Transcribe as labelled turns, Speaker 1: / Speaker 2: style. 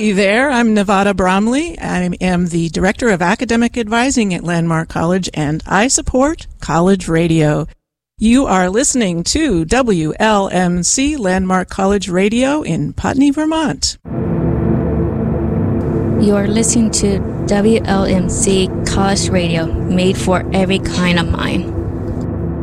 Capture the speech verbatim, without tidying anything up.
Speaker 1: Hi there, I'm Nevada Bromley. I am the Director of Academic Advising at Landmark College, and I support college radio. You are listening to W L M C Landmark College Radio in Putney, Vermont.
Speaker 2: You are listening to W L M C College Radio, made for every kind of mind.